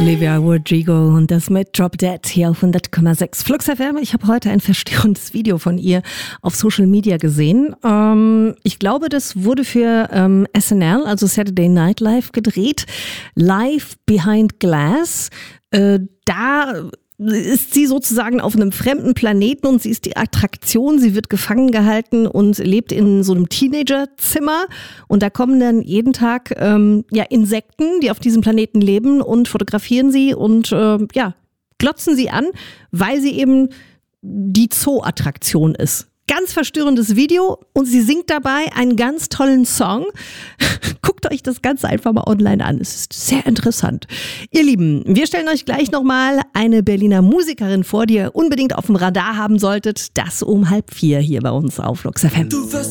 Olivia Rodrigo und das mit Drop Dead hier auf 100,6 Flux FM. Ich habe heute ein verstörendes Video von ihr auf Social Media gesehen. Ich glaube, das wurde für SNL, also Saturday Night Live, gedreht. Live Behind Glass. Da ist sie sozusagen auf einem fremden Planeten und sie ist die Attraktion. Sie wird gefangen gehalten und lebt in so einem Teenagerzimmer. Und da kommen dann jeden Tag Insekten, die auf diesem Planeten leben und fotografieren sie und glotzen sie an, weil sie eben die Zoo-Attraktion ist. Ganz verstörendes Video und sie singt dabei einen ganz tollen Song. Guckt euch das Ganze einfach mal online an. Es ist sehr interessant. Ihr Lieben, wir stellen euch gleich nochmal eine Berliner Musikerin vor, die ihr unbedingt auf dem Radar haben solltet. Das um 3:30 hier bei uns auf Flux FM.